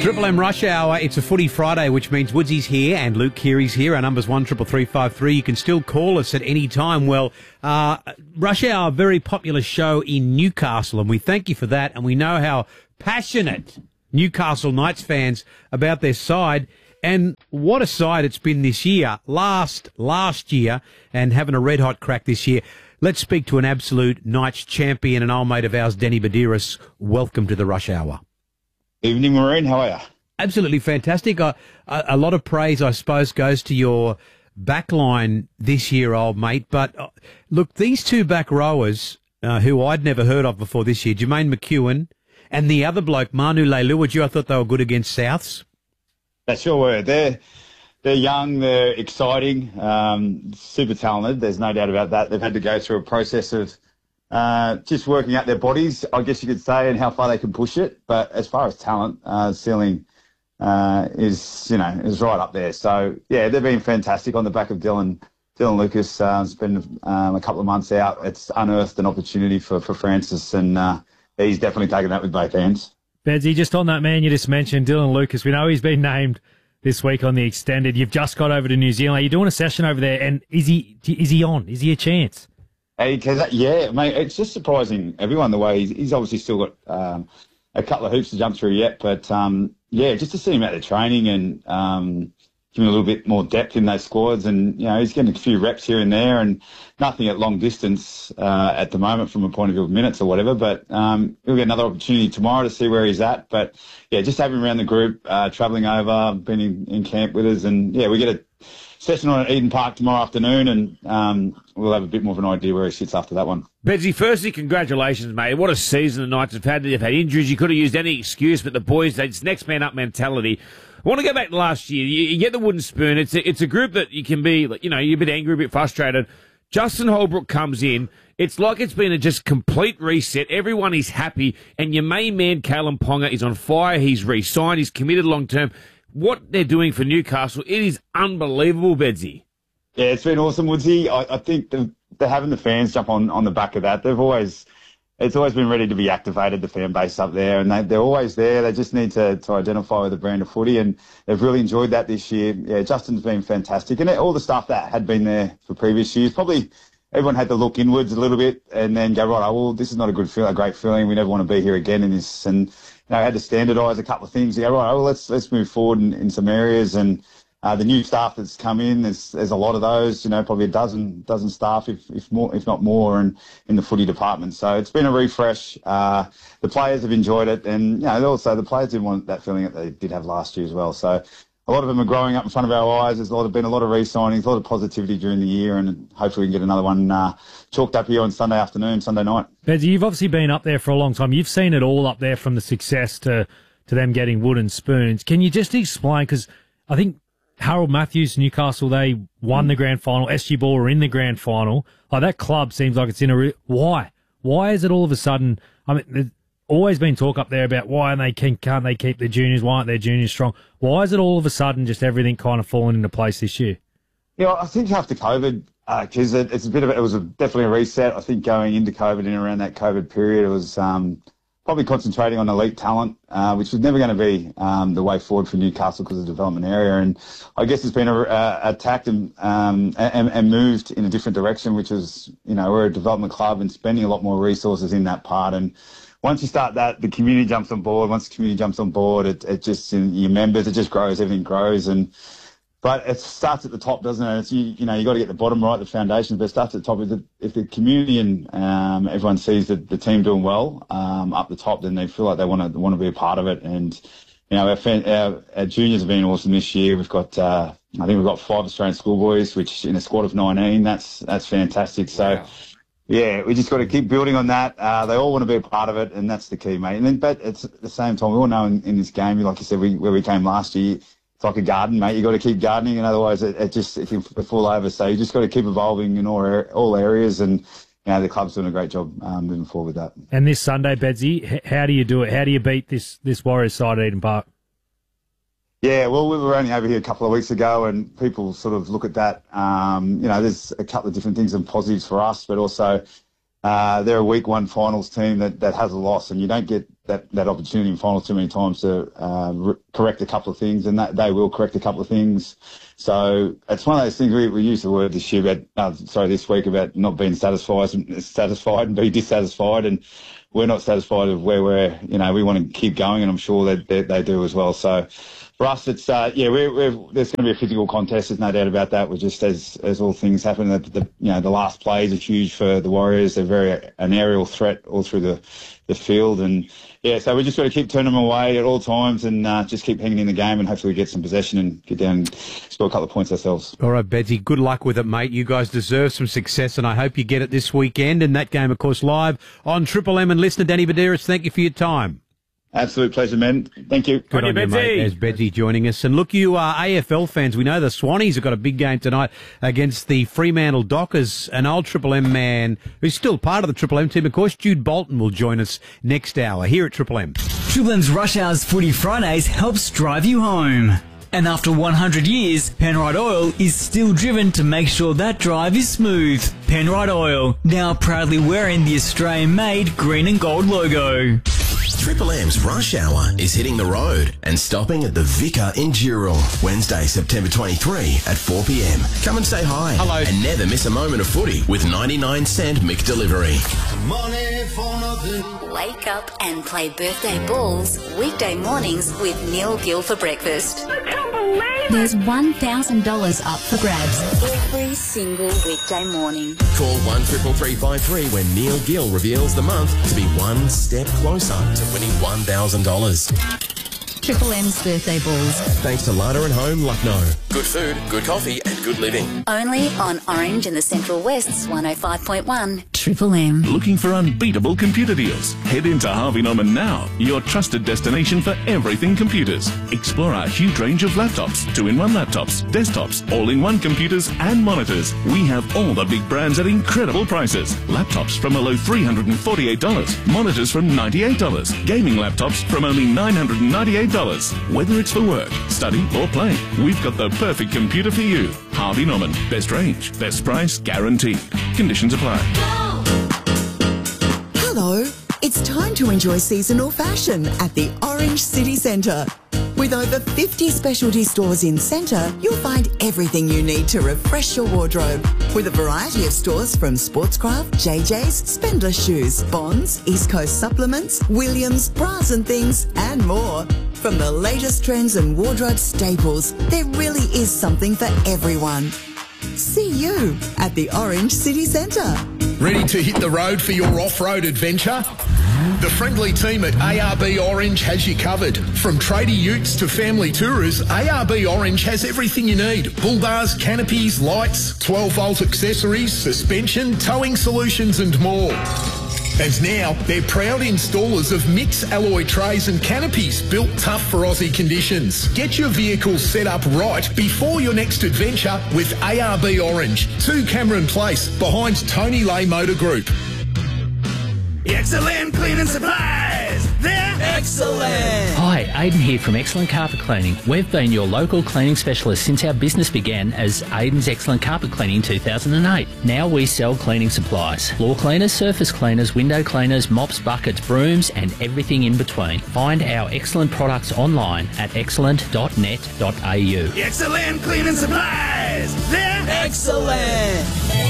Triple M Rush Hour, it's a footy Friday, which means Woodsy's here and Luke Keary's here. Our number's 133353. You can still call us at any time. Well, Rush Hour, a very popular show in Newcastle, and we thank you for that. And we know how passionate Newcastle Knights fans about their side. And what a side it's been this year, last year, and having a red-hot crack this year. Let's speak to an absolute Knights champion and old mate of ours, Danny Badiris. Welcome to the Rush Hour. Evening, Maureen. How are you? Absolutely fantastic. A lot of praise, I suppose, goes to your backline this year, old mate. But look, these two back rowers who I'd never heard of before this year, Jermaine McEwen and the other bloke, Manu Leilua, I thought they were good against Souths. They sure were. They're young, they're exciting, super talented. There's no doubt about that. They've had to go through a process of just working out their bodies, I guess you could say, and how far they can push it. But as far as talent, ceiling is right up there. So yeah, they've been fantastic on the back of Dylan Lucas. It's been a couple of months out. It's unearthed an opportunity for Francis, and he's definitely taken that with both hands. Bedsy, just on that man you just mentioned, Dylan Lucas, we know he's been named this week on the extended. You've just got over to New Zealand. Are you doing a session over there? And is he on? Is he a chance? Hey, yeah, mate, it's just surprising everyone the way he's obviously still got a couple of hoops to jump through yet. But, yeah, just to see him out there training and give him a little bit more depth in those squads. And, he's getting a few reps here and there and nothing at long distance at the moment from a point of view of minutes or whatever. But he'll get another opportunity tomorrow to see where he's at. But, yeah, just having him around the group, travelling over, been in camp with us. And, yeah, we get a session on at Eden Park tomorrow afternoon, and we'll have a bit more of an idea where he sits after that one. Bedsy, firstly, congratulations, mate. What a season the Knights have had. They've had injuries. You could have used any excuse, but the boys, it's next man up mentality. I want to go back to last year. You get the wooden spoon. It's a group that you can be, you're a bit angry, a bit frustrated. Justin Holbrook comes in. It's like it's been a just complete reset. Everyone is happy, and your main man, Kalen Ponga, is on fire. He's re-signed. He's committed long-term. What they're doing for Newcastle, it is unbelievable, Bedsy. Yeah, it's been awesome, Woodsy. I think they're having the fans jump on the back of that. It's always been ready to be activated, the fan base up there, and they're always there. They just need to identify with the brand of footy, and they've really enjoyed that this year. Yeah, Justin's been fantastic, and all the stuff that had been there for previous years, probably everyone had to look inwards a little bit and then go, right, well, this is not a great feeling. We never want to be here again in this, and had to standardise a couple of things. Yeah, right. Well, let's move forward in some areas, and the new staff that's come in, there's a lot of those. Probably a dozen staff, if not more, in the footy department. So it's been a refresh. The players have enjoyed it, and also the players didn't want that feeling that they did have last year as well. So a lot of them are growing up in front of our eyes. There's been a lot of re-signings, a lot of positivity during the year, and hopefully we can get another one chalked up here on Sunday afternoon, Sunday night. Bedsy, you've obviously been up there for a long time. You've seen it all up there, from the success to them getting wooden spoons. Can you just explain, because I think Harold Matthews, Newcastle, they won the grand final. SG Ball are in the grand final. That club seems like it's in a... Why? Why is it all of a sudden... there's always been talk up there about why can't they keep their juniors? Why aren't their juniors strong? Why is it all of a sudden just everything kind of falling into place this year? I think after COVID, because it was definitely a reset. I think going into COVID and around that COVID period, it was probably concentrating on elite talent, which was never going to be the way forward for Newcastle because of the development area. And I guess it's been attacked and moved in a different direction, which is, we're a development club and spending a lot more resources in that part. And once you start that, the community jumps on board. Once the community jumps on board, it just, your members, it just grows, everything grows. But it starts at the top, doesn't it? It's, you got to get the bottom right, the foundations, but it starts at the top. If the community and everyone sees the team doing well up the top, then they feel like they want to be a part of it. And our juniors have been awesome this year. We've got I think we've got 5 Australian schoolboys, which in a squad of 19, that's fantastic. So. Wow. Yeah, we just got to keep building on that. They all want to be a part of it, and that's the key, mate. But it's at the same time, we all know in this game, like you said, where we came last year, it's like a garden, mate. You got to keep gardening, and otherwise it can fall over. So you just got to keep evolving in all areas, and the club's doing a great job moving forward with that. And this Sunday, Bedsy, how do you do it? How do you beat this Warriors side at Eden Park? Yeah, well, we were only over here a couple of weeks ago, and people sort of look at that. There's a couple of different things and positives for us, but also they're a week one finals team that has a loss, and you don't get that opportunity in finals too many times to correct a couple of things, and that they will correct a couple of things. So it's one of those things we use the word this week about not being satisfied and be dissatisfied, and we're not satisfied with where we're, we want to keep going, and I'm sure that they do as well. So for us, it's there's going to be a physical contest. There's no doubt about that. We're just as all things happen, the last plays are huge for the Warriors. They're an aerial threat all through the field, and so we just got to keep turning them away at all times and just keep hanging in the game, and hopefully we get some possession and get down and score a couple of points ourselves. All right, Bedsy, good luck with it, mate. You guys deserve some success, and I hope you get it this weekend. And that game, of course, live on Triple M. And listener Danny Baderas, thank you for your time. Absolute pleasure, man. Thank you. Good on you, mate. There's Bedsy joining us. And look, you are AFL fans. We know the Swannies have got a big game tonight against the Fremantle Dockers. An old Triple M man who's still part of the Triple M team. Of course, Jude Bolton will join us next hour here at Triple M. Triple M's Rush Hour's Footy Fridays helps drive you home. And after 100 years, Penrite Oil is still driven to make sure that drive is smooth. Penrite Oil, now proudly wearing the Australian-made green and gold logo. Triple M's Rush Hour is hitting the road and stopping at the Vicar in Dural, Wednesday, September 23 at 4 p.m. Come and say hi. Hello. And never miss a moment of footy with 99-cent McDelivery. Wake up and play birthday balls weekday mornings with Neil Gill for breakfast. I can't believe it! There's $1,000 up for grabs every single weekday morning. Call 133353 when Neil Gill reveals the month to be one step closer to winning $1,000. Triple M's birthday balls. Thanks to Lada and Home, Lucknow. Good food, good coffee and good living. Only on Orange and the Central West's 105.1 Triple M. Looking for unbeatable computer deals? Head into Harvey Norman now, your trusted destination for everything computers. Explore our huge range of laptops, 2-in-1 laptops, desktops, all-in-one computers and monitors. We have all the big brands at incredible prices. Laptops from a low $348, monitors from $98, gaming laptops from only $998. Whether it's for work, study or play, we've got the perfect computer for you. Harvey Norman, best range, best price, guaranteed. Conditions apply. Hello, it's time to enjoy seasonal fashion at the Orange City Centre. With over 50 specialty stores in Centre, you'll find everything you need to refresh your wardrobe. With a variety of stores from Sportscraft, JJ's, Spendler Shoes, Bonds, East Coast Supplements, Williams, Bras and Things, and more. From the latest trends and wardrobe staples, there really is something for everyone. See you at the Orange City Centre. Ready to hit the road for your off-road adventure? The friendly team at ARB Orange has you covered. From tradie utes to family tourers, ARB Orange has everything you need. Bull bars, canopies, lights, 12-volt accessories, suspension, towing solutions and more. And now, they're proud installers of Mix alloy trays and canopies built tough for Aussie conditions. Get your vehicle set up right before your next adventure with ARB Orange, 2 Cameron Place, behind Tony Lay Motor Group. Excellent Cleaning Supplies! They're excellent! Hi, Aidan here from Excellent Carpet Cleaning. We've been your local cleaning specialist since our business began as Aidan's Excellent Carpet Cleaning in 2008. Now we sell cleaning supplies. Floor cleaners, surface cleaners, window cleaners, mops, buckets, brooms and everything in between. Find our excellent products online at excellent.net.au. Excellent Cleaning Supplies! They're excellent!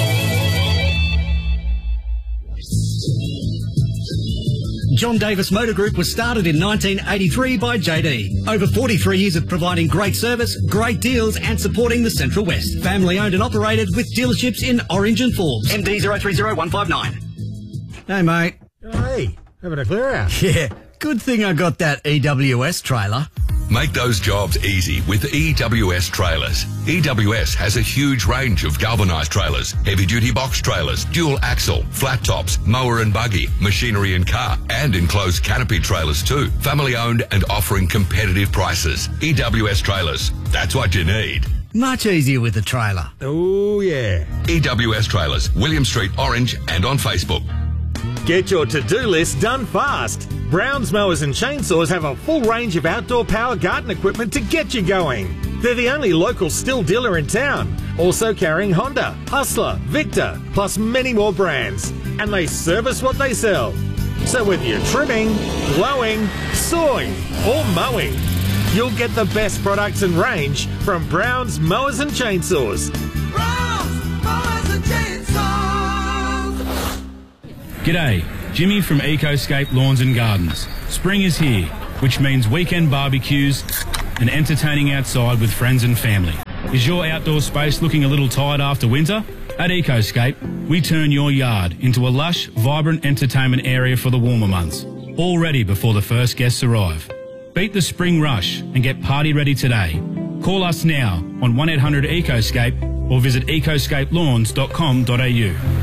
John Davis Motor Group was started in 1983 by JD. Over 43 years of providing great service, great deals and supporting the Central West. Family owned and operated with dealerships in Orange and Forbes. MD 030159. Hey mate. Hey, having a clear out. Yeah, good thing I got that EWS trailer. Make those jobs easy with EWS Trailers. EWS has a huge range of galvanised trailers, heavy-duty box trailers, dual axle, flat tops, mower and buggy, machinery and car, and enclosed canopy trailers too. Family-owned and offering competitive prices. EWS Trailers. That's what you need. Much easier with the trailer. Oh, yeah. EWS Trailers, William Street, Orange, and on Facebook. Get your to-do list done fast. Browns Mowers and Chainsaws have a full range of outdoor power garden equipment to get you going. They're the only local Stihl dealer in town, also carrying Honda, Hustler, Victor, plus many more brands. And they service what they sell. So whether you're trimming, blowing, sawing or mowing, you'll get the best products and range from Brown's Mowers and Chainsaws. G'day, Jimmy from Ecoscape Lawns and Gardens. Spring is here, which means weekend barbecues and entertaining outside with friends and family. Is your outdoor space looking a little tired after winter? At Ecoscape, we turn your yard into a lush, vibrant entertainment area for the warmer months, all ready before the first guests arrive. Beat the spring rush and get party ready today. Call us now on 1-800-ECOSCAPE or visit ecoscapelawns.com.au.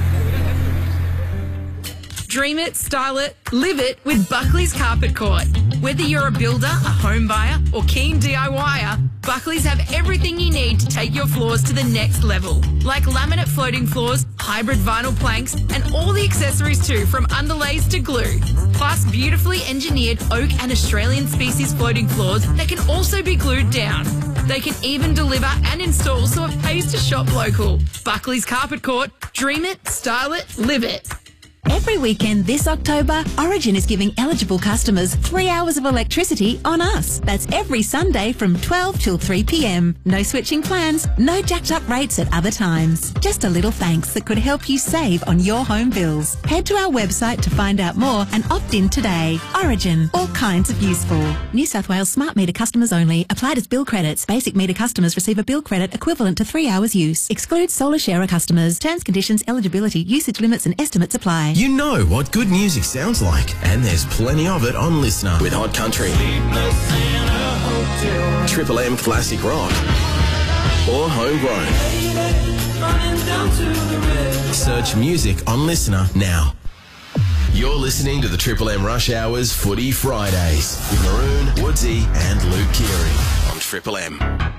Dream it, style it, live it with Buckley's Carpet Court. Whether you're a builder, a home buyer or keen DIYer, Buckley's have everything you need to take your floors to the next level. Like laminate floating floors, hybrid vinyl planks and all the accessories too, from underlays to glue. Plus beautifully engineered oak and Australian species floating floors that can also be glued down. They can even deliver and install so it pays to shop local. Buckley's Carpet Court. Dream it, style it, live it. Every weekend this October, Origin is giving eligible customers 3 hours of electricity on us. That's every Sunday from 12 till 3 p.m. No switching plans, no jacked up rates at other times. Just a little thanks that could help you save on your home bills. Head to our website to find out more and opt in today. Origin, all kinds of useful. New South Wales smart meter customers only. Applied as bill credits. Basic meter customers receive a bill credit equivalent to 3 hours use. Excludes solar sharer customers. Terms, conditions, eligibility, usage limits and estimates apply. You know what good music sounds like, and there's plenty of it on Listener with Hot Country, Triple M Classic Rock, or Homegrown. Search music on Listener now. You're listening to the Triple M Rush Hours Footy Fridays with Maroon, Woodsy and Luke Keary on Triple M.